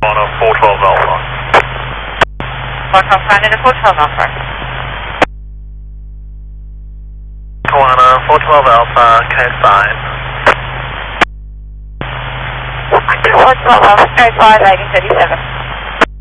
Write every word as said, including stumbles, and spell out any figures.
On a four twelve Alpha. Hotel Flight in a four twelve Alpha. Tawana, four twelve Alpha, K five. four twelve Alpha, K five, eighty thirty-seven.